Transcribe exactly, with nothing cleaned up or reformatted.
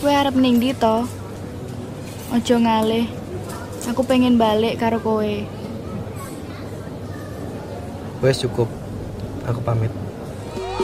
Kowe arep ning ndi to? Ojo ngalih. Aku pengen balik karo kowe. Wes cukup. Aku pamit.